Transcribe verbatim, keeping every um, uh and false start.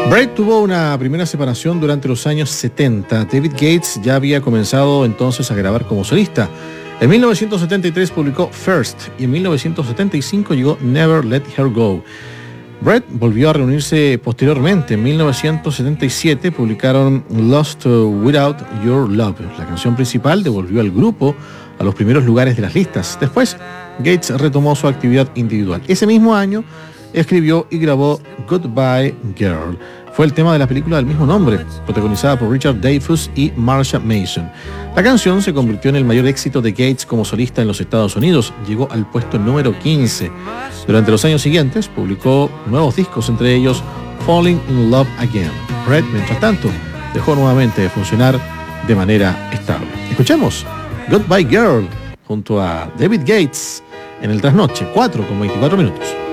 Brett tuvo una primera separación durante los años setenta. David Gates ya había comenzado entonces a grabar como solista. En mil novecientos setenta y tres publicó First y en mil novecientos setenta y cinco llegó Never Let Her Go. Brett volvió a reunirse posteriormente. En mil novecientos setenta y siete publicaron Lost Without Your Love. La canción principal devolvió al grupo a los primeros lugares de las listas. Después, Gates retomó su actividad individual. Ese mismo año escribió y grabó Goodbye Girl. Fue el tema de la película del mismo nombre, protagonizada por Richard Dreyfuss y Marsha Mason. La canción se convirtió en el mayor éxito de Gates como solista en los Estados Unidos. Llegó al puesto número quince. Durante los años siguientes publicó nuevos discos, entre ellos Falling in Love Again. Brett, mientras tanto, dejó nuevamente de funcionar de manera estable. Escuchemos Goodbye Girl junto a David Gates en el trasnoche, cuatro con veinticuatro minutos.